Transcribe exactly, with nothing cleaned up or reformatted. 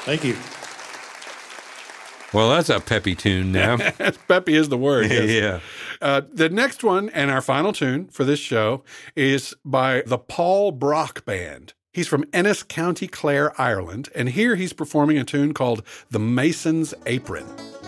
Thank you. Well, that's a peppy tune now. Peppy is the word. Yes. Yeah. Uh, the next one and our final tune for this show is by the Paul Brock Band. He's from Ennis, County Clare, Ireland, and here he's performing a tune called The Mason's Apron.